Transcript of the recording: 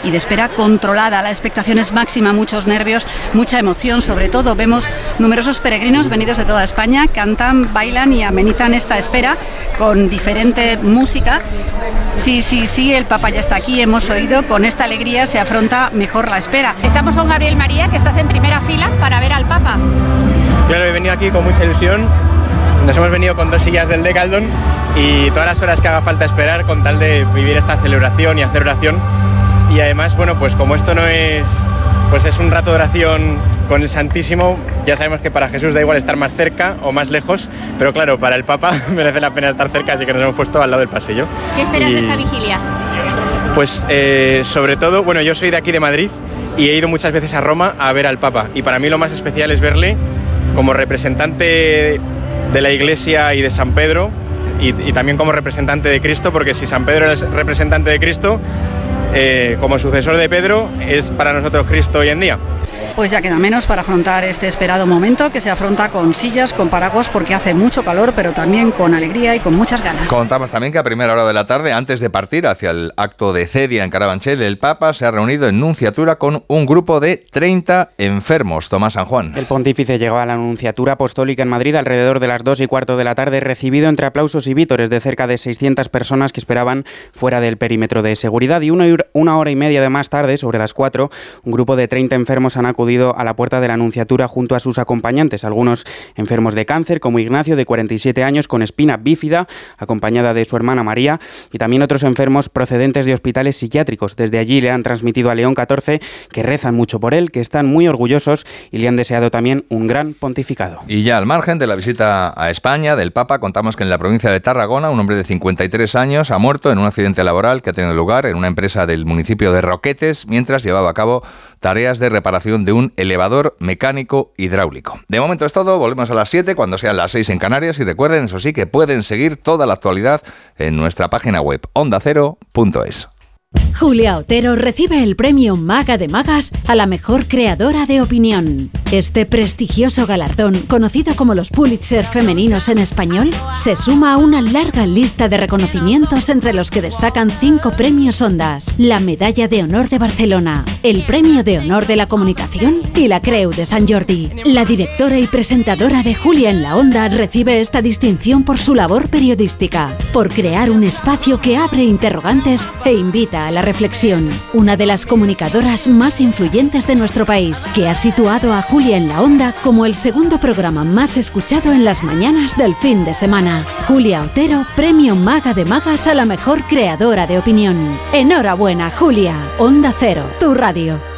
y de espera controlada. La expectación es máxima, muchos nervios, mucha emoción. Sobre todo vemos numerosos peregrinos venidos de toda España, cantan, bailan y amenizan esta espera con diferente música. Sí, el Papa ya está aquí, hemos oído, con esta alegría se afronta mejor la espera. Estamos con Gabriel María, que estás en primera fila para ver al Papa. Claro, he venido aquí con mucha ilusión. Nos hemos venido con 2 sillas del Decathlon y todas las horas que haga falta esperar con tal de vivir esta celebración y hacer oración. Y además, bueno, pues como esto no es, pues es un rato de oración con el Santísimo, ya sabemos que para Jesús da igual estar más cerca o más lejos, pero claro, para el Papa merece la pena estar cerca, así que nos hemos puesto al lado del pasillo. ¿Qué esperas de esta vigilia? Pues sobre todo, bueno, yo soy de aquí de Madrid y he ido muchas veces a Roma a ver al Papa, y para mí lo más especial es verle como representante de la Iglesia y de San Pedro, y también como representante de Cristo, porque si San Pedro es representante de Cristo, como sucesor de Pedro, es para nosotros Cristo hoy en día. Pues ya queda menos para afrontar este esperado momento, que se afronta con sillas, con paraguas, porque hace mucho calor, pero también con alegría y con muchas ganas. Contamos también que a primera hora de la tarde, antes de partir hacia el acto de Cedia en Carabanchel, el Papa se ha reunido en Nunciatura con un grupo de 30 enfermos. Tomás San Juan. El pontífice llegó a la Nunciatura Apostólica en Madrid alrededor de las 2:15 de la tarde, recibido entre aplausos y vítores de cerca de 600 personas que esperaban fuera del perímetro de seguridad. Y una hora y media de más tarde, sobre las 4, un grupo de 30 enfermos han acudido a la puerta de la Nunciatura junto a sus acompañantes, algunos enfermos de cáncer, como Ignacio, de 47 años, con espina bífida, acompañada de su hermana María, y también otros enfermos procedentes de hospitales psiquiátricos. Desde allí le han transmitido a León XIV que rezan mucho por él, que están muy orgullosos y le han deseado también un gran pontificado. Y ya al margen de la visita a España del Papa, contamos que en la provincia de Tarragona un hombre de 53 años ha muerto en un accidente laboral que ha tenido lugar en una empresa del municipio de Roquetes mientras llevaba a cabo tareas de reparación de un elevador mecánico hidráulico. De momento es todo, volvemos a las 7 cuando sean las 6 en Canarias, y recuerden, eso sí, que pueden seguir toda la actualidad en nuestra página web ondacero.es. Julia Otero recibe el premio Maga de Magas a la mejor creadora de opinión. Este prestigioso galardón, conocido como los Pulitzer femeninos en español, se suma a una larga lista de reconocimientos entre los que destacan 5 premios Ondas, la Medalla de Honor de Barcelona, el Premio de Honor de la Comunicación y la Creu de Sant Jordi. La directora y presentadora de Julia en la Onda recibe esta distinción por su labor periodística, por crear un espacio que abre interrogantes e invita a la reflexión. Una de las comunicadoras más influyentes de nuestro país, que ha situado a Julia en la Onda como el segundo programa más escuchado en las mañanas del fin de semana. Julia Otero, premio Maga de Magas a la mejor creadora de opinión. Enhorabuena, Julia. Onda Cero, tu radio.